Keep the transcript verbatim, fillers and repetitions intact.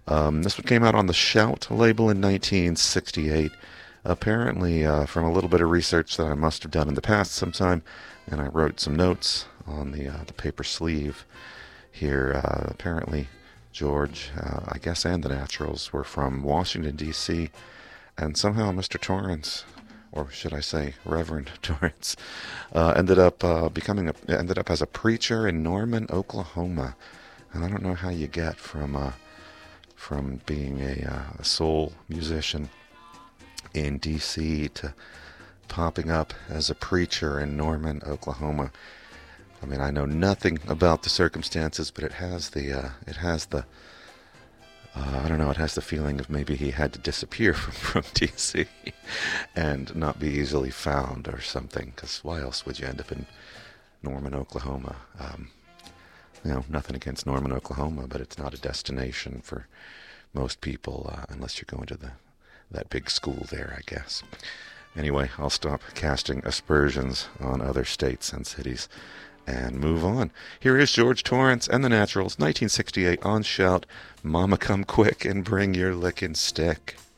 Um, this one came out on the Shout label in nineteen sixty-eight. Apparently, uh, from a little bit of research that I must have done in the past sometime, and I wrote some notes on the uh, the paper sleeve here. Uh, apparently, George, uh, I guess, and the Naturals were from Washington, D C, and somehow mister Torrance, or should I say Reverend Torrance, uh, ended up uh, becoming a, ended up as a preacher in Norman, Oklahoma. And I don't know how you get from uh, from being a, uh, a soul musician in D C to popping up as a preacher in Norman, Oklahoma. I mean, I know nothing about the circumstances, but it has the uh, it has the uh, I don't know, it has the feeling of maybe he had to disappear from, from D C and not be easily found or something, because why else would you end up in Norman, Oklahoma? Um, you know, nothing against Norman, Oklahoma, but it's not a destination for most people uh, unless you're going to the that big school there, I guess. Anyway, I'll stop casting aspersions on other states and cities and move on. Here is George Torrance and the Naturals, nineteen sixty-eight on Shout. Mama, come quick and bring your lickin' stick.